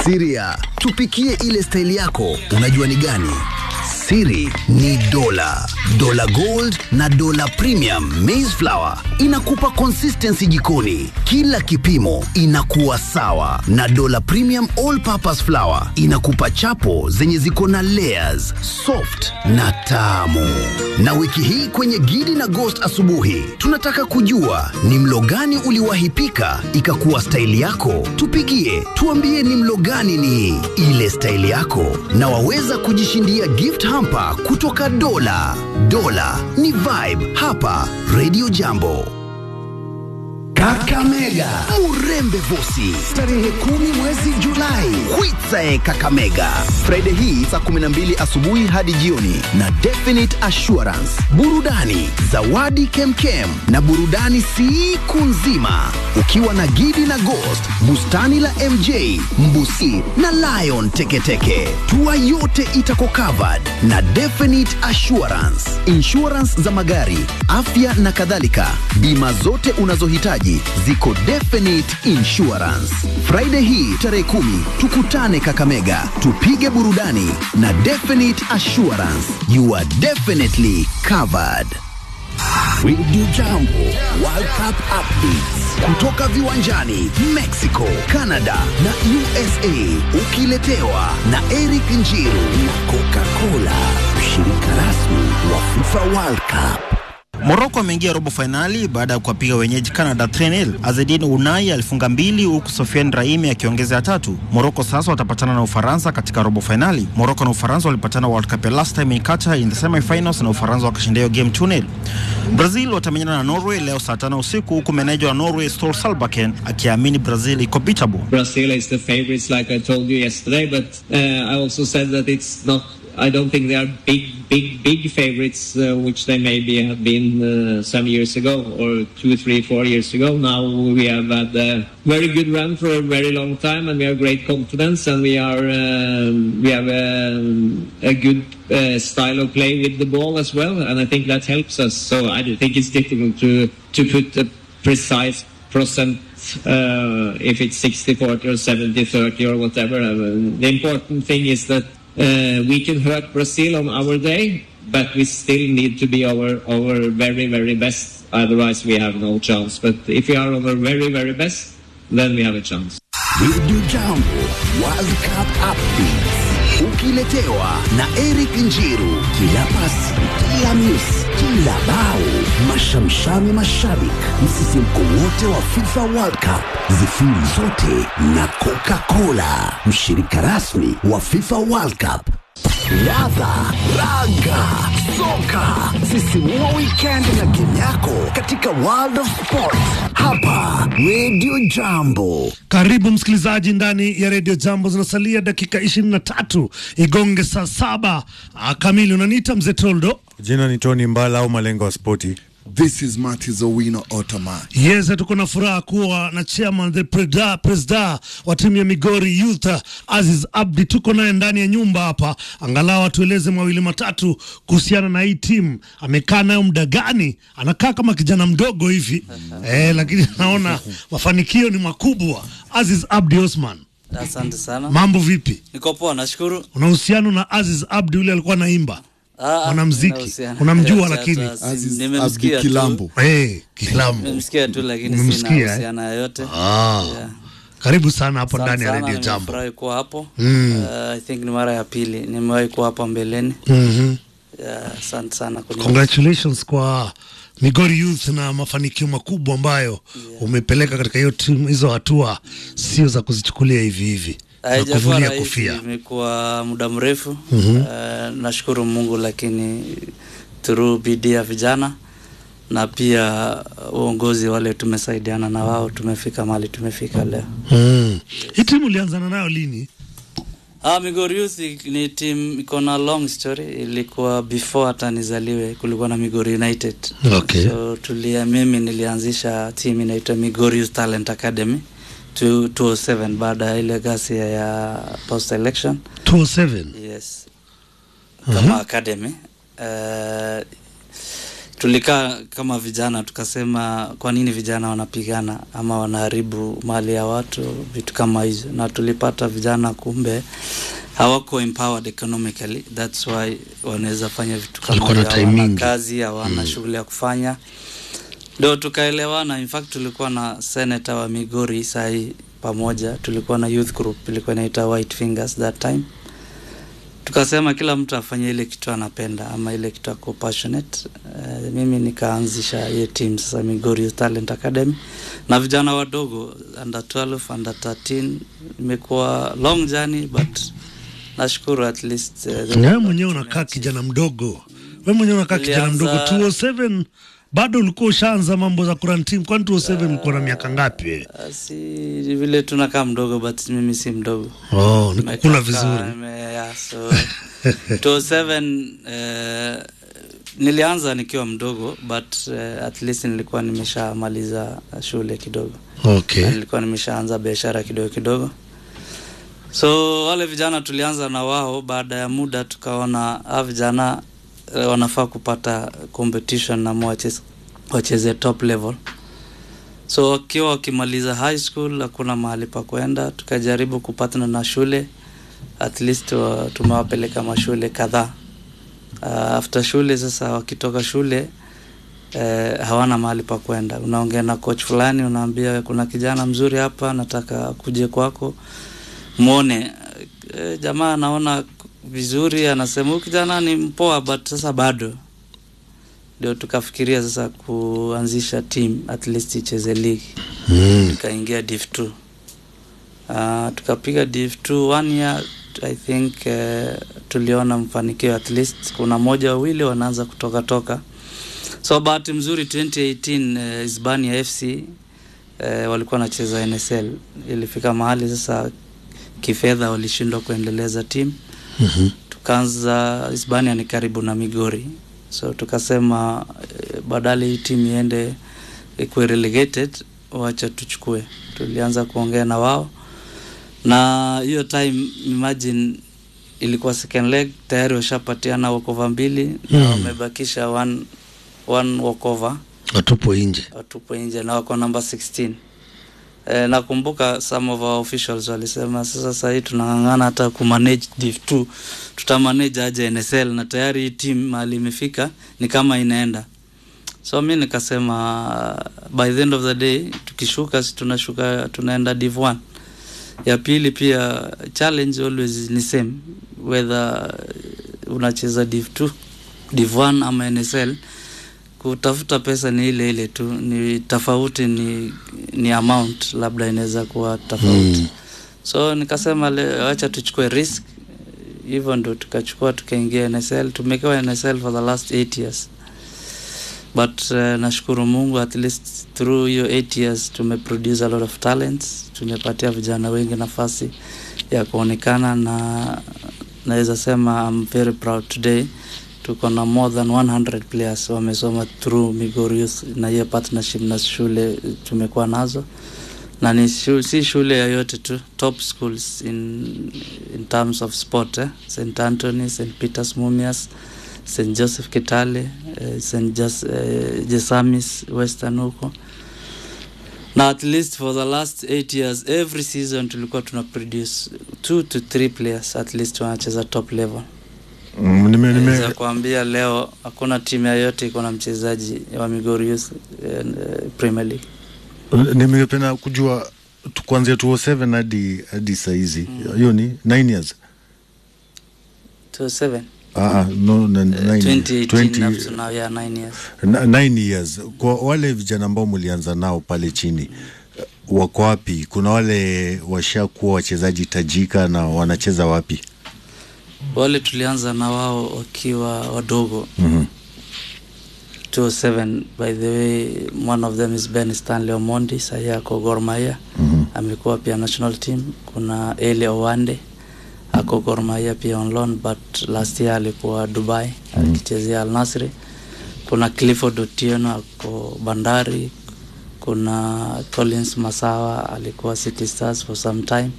Siria, tupikie ile style yako. Unajua ni gani? Siri ni Dola Gold na Dola Premium Maize Flour. Inakupa consistency jikoni, kila kipimo inakuwa sawa. Na Dola Premium All Purpose Flour inakupa chapo zenye ziko na layers, soft na tamu. Na wiki hii kwenye Gidi na Ghost asubuhi, tunataka kujua ni mlo gani uliwahi pika ikakuwa style yako. Tupigie, tuambie ni mlo gani ni ile style yako, na waweza kujishindia gift hamper kutoka Dola. Dola ni vibe hapa Radio Jambo. Kakamega, Murembe Vosi, tarehe 10 mwezi Julai, Kwitsae Kakamega. Friday hii saa 12 asubuhi hadi jioni na Definite Assurance. Burudani, zawadi kemkem na burudani siku nzima. Ukiwa na Gidi na Ghost, bustani la MJ, Mbusi na Lion Teketeke. Tua yote itako covered na Definite Assurance. Insurance za magari, afya na kadhalika. Bima zote unazohitaji ziko Definite Insurance. Friday hii tarehe 10 tukutane Kakamega, tupige burudani na Definite Assurance. You are definitely covered. Radio Jambo World Cup updates kutoka viwanjani Mexico, Canada na USA, ukiletewa na Eric Njiru na Coca-Cola, mshirika rasmi wa FIFA World Cup. Morocco ameingia robo finali baada ya kuwapiga wenyeji Canada 3-0. Azedine Unai alifunga 2 huku Sofiane Raimi akiongeza 3. Morocco sasa watapatana na Ufaransa katika robo finali. Morocco na Ufaransa walipatana World Cup last time in Qatar in the semi-finals na Ufaransa wakashinda game 2-0. Brazil watamenyana na Norway leo saa 5 usiku huku meneja wa Norway Ståle Solbakken akiamini Brazil iko beatable. Brazil is the favorites like I told you yesterday, but I also said that it's not, I don't think they are big favorites, which they maybe have been some years ago, or 2, 3, 4 years ago. Now we have had a very good run for a very long time, and we have great confidence, and we have a good style of play with the ball as well, and I think that helps us. So I do think it's difficult to put a precise percent, if it's 60-40 or 70-30 or whatever. The important thing is that we can hurt Brazil on our day, but we still need to be our very, very best. Otherwise, we have no chance. But if we are on our very, very best, then we have a chance. Radio Jambo World Cup updates ukiletewa na Eric Njiru. Kila pasi, kila miss, kila bao, mashamshami mashabik, msisimko wote wa FIFA World Cup, zifiri zote na Coca-Cola, mshirika rasmi wa FIFA World Cup. Ladha, raga, soka, sisimua weekend na game yako katika World of Sport hapa Radio Jambo. Karibu msikilizaji ndani ya Radio Jambo, zinasalia dakika 23 igonge saa 7 kamili. Unaniita Mzee Toldo? Jina ni Tony Mbala au Malengo wa Sporti. This is Marty Owino Ottoman. Yes, tuko na furaha kuwa na chairman the president wa timu ya Migori Youth, Aziz Abdi. Tuko naye ndani ya nyumba hapa, angalau atueleze mawili matatu kuhusiana na hii timu. Amekaa nayo muda gani? Anakaa kama kijana mdogo hivi lakini naona mafanikio ni makubwa. Aziz Abdi Osman, asante sana. Mambo vipi? Niko poa, nashukuru. Una uhusiano na Aziz Abdi yule alikuwa naimba? Mwanamuziki unamjua? Lakini Nimemsikia Kilambo. Kilambo nimemsikia tu, lakini sina uhusiano yoyote. Karibu sana hapo ndani ya Radio Jambo. Nimefurahi kuwa hapo. I think ni mara ya pili nimewahi kuwa hapa mbeleni. Asante sana. Congratulations kwa Migori Youth na mafanikio makubwa ambayo umepeleka katika hiyo timu. Hizo hatua sio za kuzichukulia hivi hivi. Haijakuwa kufia. Imekuwa muda mrefu. Nashukuru Mungu, lakini through bidii ya vijana na pia uongozi wale tumesaidiana na wao tumefika mahali tumefika leo. Hii timu ulianzana nayo lini? Migori Youth ni team iko na long story. Ilikuwa before hata nizaliwe kulikuwa na Migori United. Okay. So mimi nilianzisha team inaitwa Migori Youth Talent Academy 2007 baada ya ile ghasia ya post election. 2007? Yes. Kama academy. tulikaa kama vijana tukasema kwa nini vijana wanapigana ama wanaharibu mali ya watu, vitu kama hizo, na tulipata vijana kumbe hawako empowered economically, that's why wanaweza fanya vitu kama hawana kazi, hawana shughuli ya kufanya. Ndio tukaelewana. In fact tulikuwa na senator wa Migori sahi pamoja, tulikuwa na youth group ilikuwa inaitwa White Fingers that time. Tukasema kila mtu afanye ile kitu anapenda ama ile kitu ako passionate. Mimi nikaanzisha hiyo team sasa, Migori Youth Talent Academy, na vijana wadogo under 12, under 13. Imekuwa long journey but nashukuru at least. Wewe mwenyewe unakaa kijana mdogo. Wewe mwenyewe unakaa kijana mdogo. 207 bado ulikuwa ushaanza mambo za Quran team. Kwani 207 ulikuwa na miaka ngapi? Si vile tunakaa mdogo but mimi si mdogo. Oh, nikukula vizuri. So 207 nilianza nikiwa mdogo but at least nilikuwa nimeshamaliza shule kidogo. Okay. Nilikuwa nimeshaanza biashara kidogo. So wale vijana tulianza na wao, baada ya muda tukaona vijana wanafaa kupata competition na wacheze top level. So wakiwa wakimaliza high school hakuna mahali pa kwenda, tukajaribu kupatana na shule, at least tumewapeleka mashule kadhaa. After shule sasa wakitoka shule hawana mahali pa kwenda. Unaongea na coach fulani, unaambia kuna kijana mzuri hapa nataka kuje kwako muone. Jamaa anaona vizuri, anasema kijana ni mpoa but sasa bado. Ndio tukafikiria sasa kuanzisha team at least icheze league. Tukaingia Div 2. Tukapiga Div 2 1 year. I think tuliona mfanikio, at least kuna moja wawili wanaanza kutoka. So bahati mzuri 2018 Hispania FC walikuwa wanacheza NSL. Ilifika mahali sasa kifedha walishindwa kuendeleza team. Tukaanza, Hispania ni karibu na Migori, so tukasema badala hii team iende ikuwe relegated, wacha tuchukue. Tulianza kuongea na wao, na hiyo time imagine ilikuwa second leg, tayari washapatiana walkover 2 na wamebakisha one walkover. Watupo nje na wako number 16. Nakumbuka some of our officials walisema sasa hii tunangangana hata kumanage Div 2, tutamanage aje NSL, na tayari team mali imefika ni kama inaenda. So mimi nikasema by the end of the day tukishuka tunaenda Div 1. Ya pili pia challenge always ni same, whether unacheza Div 2, Div 1 ama NSL, kutafuta pesa ni ile tu, ni tofauti ni amount labda inaweza kuwa tofauti. So nikasema acha tuchukue risk. Hivyo ndo tukachukua tukaingia NSL. Tumekaa NSL for the last 8 years. But nashukuru Mungu, at least through hiyo 8 years tumeproduce a lot of talents. Tumepatia vijana wengi nafasi ya kuonekana, na naweza sema I'm very proud today. Tuko na more than 100 players wamesoma through Migori Youth, na hiyo partnership na shule tumekuwa nazo, na ni si shule yoyote tu, top schools in terms of sport, St. Anthony, St. Peter's Mumias, St. Joseph Kitale, St. Jesamis Western huko. Na at least for the last 8 years every season tulikuwa tuna produce 2 to 3 players at least wanacheza top level. Nimeweza kuambia leo hakuna timu yoyote iko na mchezaji wa Migori Youth Premier League. Nimependa kujua kuanzia 207 hadi saa hizi. Hiyo ni 9 years. 207. No, 2018 up to now, yeah, 9 years. 9 years. Kwa wale vijana ambao mlianza nao pale chini, wako wapi? Kuna wale washakuwa wachezaji tajika na wanacheza wapi? Wale tulianza na wao wakiwa wadogo. 207, by the way, one of them is Ben Stanley Omondi, sasa ako Gor Mahia. Amekuwa pia national team. Kuna Eli Owande ako Gor Mahia pia on loan, but last year alikuwa Dubai akichezea Al Nassr. Kuna Clifford Otieno ako Bandari. Kuna Collins Masawa alikuwa City Stars for some time.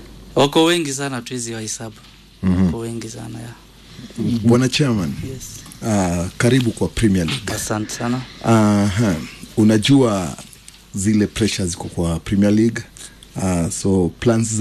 Wako wengi sana tuizi wa hisabu. Wako wengi sana ya. Bwana Chairman. Yes. Karibu kwa Premier League. Asante sana. Unajua zile pressures ziko kwa Premier League. So plans